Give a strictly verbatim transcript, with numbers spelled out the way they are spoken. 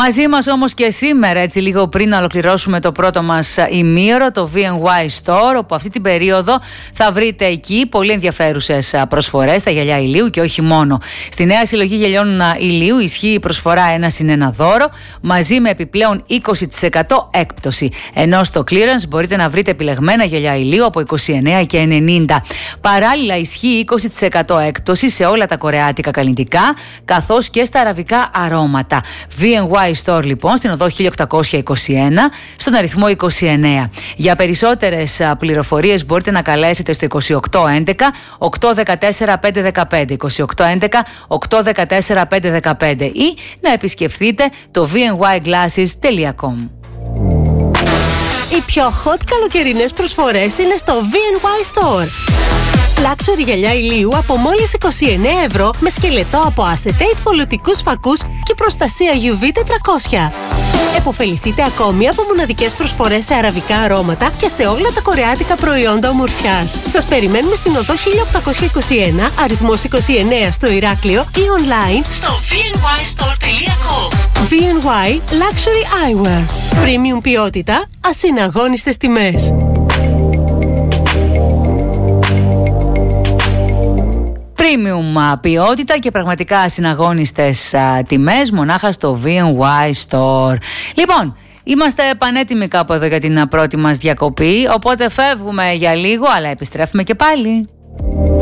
Μαζί μας όμως και σήμερα, έτσι λίγο πριν να ολοκληρώσουμε το πρώτο μας ημίωρο, το βι εν γουάι Store, όπου αυτή την περίοδο θα βρείτε εκεί πολύ ενδιαφέρουσες προσφορές στα γυαλιά ηλίου και όχι μόνο. Στη νέα συλλογή γυαλιών ηλίου ισχύει η προσφορά ένα συν ένα δώρο, μαζί με επιπλέον είκοσι τοις εκατό έκπτωση. Ενώ στο clearance μπορείτε να βρείτε επιλεγμένα γυαλιά ηλίου από είκοσι εννέα και ενενήντα. Παράλληλα ισχύει είκοσι τοις εκατό έκπτωση σε όλα τα κορεάτικα καλλιτικά, καθώς και στα αραβικά αρώματα. βι εν γουάι Store λοιπόν, στην οδό χίλια οκτακόσια είκοσι ένα, στον αριθμό είκοσι εννέα. Για περισσότερες πληροφορίες μπορείτε να καλέσετε στο είκοσι οκτώ έντεκα οκτακόσια δεκατέσσερα πεντακόσια δεκαπέντε, είκοσι οκτώ έντεκα οκτακόσια δεκατέσσερα πεντακόσια δεκαπέντε, ή να επισκεφθείτε το βι εν γουάι glasses τελεία com. Οι πιο hot καλοκαιρινές προσφορές είναι στο βι εν γουάι Store. Luxury γυαλιά ηλίου από μόλις είκοσι εννέα ευρώ με σκελετό από acetate πολιτικούς φακούς και προστασία γιου βι τετρακόσια. Εποφεληθείτε ακόμη από μοναδικές προσφορές σε αραβικά αρώματα και σε όλα τα κορεάτικα προϊόντα ομορφιάς. Σας περιμένουμε στην οδό χίλια οκτακόσια είκοσι ένα, αριθμός είκοσι εννέα στο Ηράκλειο ή online στο βι εν γουάι στορ τελεία κομ. βι εν γουάι Luxury Eyewear. Premium ποιότητα, ασυναγώνιστες τιμές. Premium ποιότητα και πραγματικά ασυναγώνιστες τιμές μονάχα στο βι εν γουάι Store. Λοιπόν, είμαστε πανέτοιμοι κάπου εδώ για την πρώτη μας διακοπή, οπότε φεύγουμε για λίγο, αλλά επιστρέφουμε και πάλι.